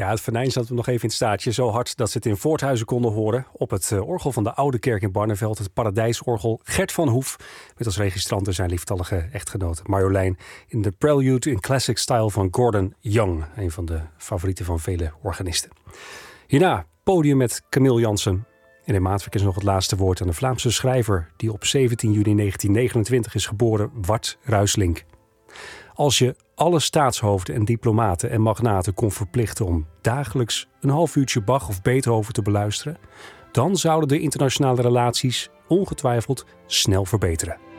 Ja, het venijn zat hem nog even in het staartje. Zo hard dat ze het in Voorthuizen konden horen. Op het orgel van de Oude Kerk in Barneveld. Het Paradijsorgel. Gert van Hoef. Met als registrante zijn lieftallige echtgenote Marjolein. In de Prelude in Classic Style van Gordon Young. Een van de favorieten van vele organisten. Hierna podium met Camille Jansen. En in Maatwerk is nog het laatste woord aan de Vlaamse schrijver. Die op 17 juni 1929 is geboren. Wart Ruislink. Als je alle staatshoofden en diplomaten en magnaten kon verplichten om dagelijks een half uurtje Bach of Beethoven te beluisteren, dan zouden de internationale relaties ongetwijfeld snel verbeteren.